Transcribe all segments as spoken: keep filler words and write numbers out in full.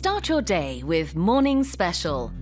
Start your day with Morning Special.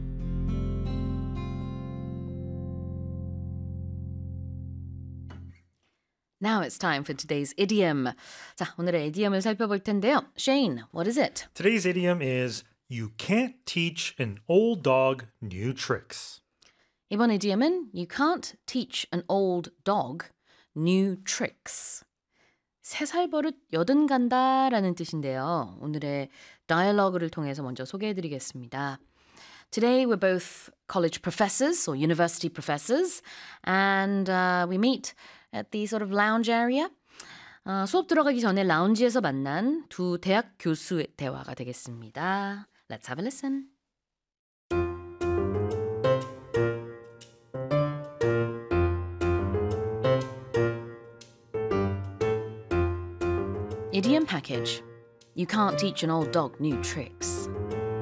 Now it's time for today's idiom. 자, 오늘의 idiom을 살펴볼 텐데요. Shane, what is it? Today's idiom is you can't teach an old dog new tricks. 이번 idiom은 you can't teach an old dog new tricks. 세 살 버릇 여든 간다라는 뜻인데요. 오늘의 dialogue를 통해서 먼저 소개해드리겠습니다. Today we're both college professors or university professors and uh, we meet at the sort of lounge area. 어, 수업 들어가기 전에 라운지에서 만난 두 대학 교수의 대화가 되겠습니다. Let's have a listen. Idiom package. You can't teach an old dog new tricks.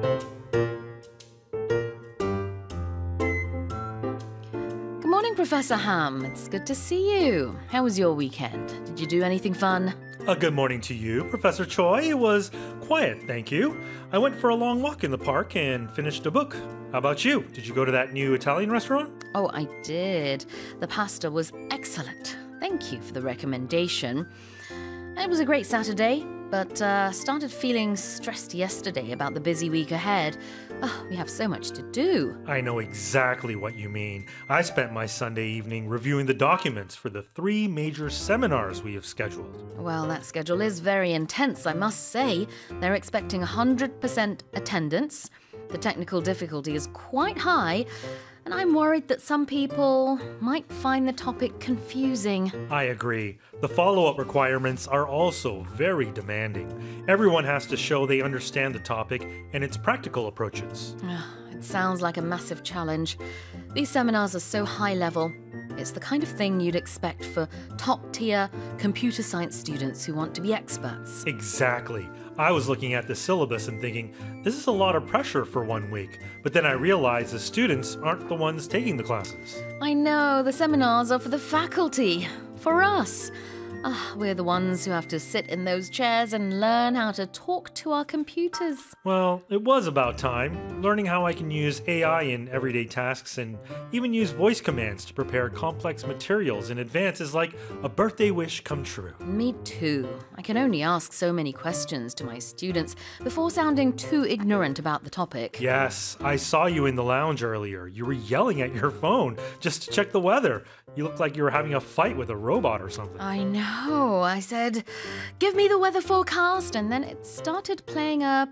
Good morning, Professor Ham. It's good to see you. How was your weekend? Did you do anything fun? A good morning to you, Professor Choi. It was quiet, thank you. I went for a long walk in the park and finished a book. How about you? Did you go to that new Italian restaurant? Oh, I did. The pasta was excellent. Thank you for the recommendation. It was a great Saturday, but uh, started feeling stressed yesterday about the busy week ahead. Oh, we have so much to do. I know exactly what you mean. I spent my Sunday evening reviewing the documents for the three major seminars we have scheduled. Well, that schedule is very intense, I must say. They're expecting one hundred percent attendance. The technical difficulty is quite high, and I'm worried that some people might find the topic confusing. I agree. The follow-up requirements are also very demanding. Everyone has to show they understand the topic and its practical approaches. It sounds like a massive challenge. These seminars are so high level. It's the kind of thing you'd expect for top-tier computer science students who want to be experts. Exactly. I was looking at the syllabus and thinking, this is a lot of pressure for one week. But then I realized the students aren't the ones taking the classes. I know, the seminars are for the faculty, for us. Ah, we're the ones who have to sit in those chairs and learn how to talk to our computers. Well, it was about time. Learning how I can use A I in everyday tasks and even use voice commands to prepare complex materials in advance is like a birthday wish come true. Me too. I can only ask so many questions to my students before sounding too ignorant about the topic. Yes, I saw you in the lounge earlier. You were yelling at your phone just to check the weather. You looked like you were having a fight with a robot or something. I know. I said, give me the weather forecast, and then it started playing a